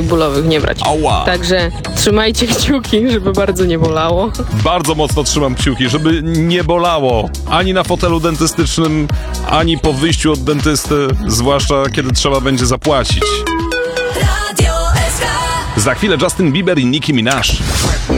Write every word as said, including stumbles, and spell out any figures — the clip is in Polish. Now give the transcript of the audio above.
bólowych nie brać. Ała. Także trzymajcie kciuki, żeby bardzo nie bolało. Bardzo mocno trzymam kciuki, żeby nie bolało. Ani na fotelu dentystycznym, ani po wyjściu od dentysty, zwłaszcza kiedy trzeba będzie zapłacić. Za chwilę Justin Bieber i Nicki Minaj.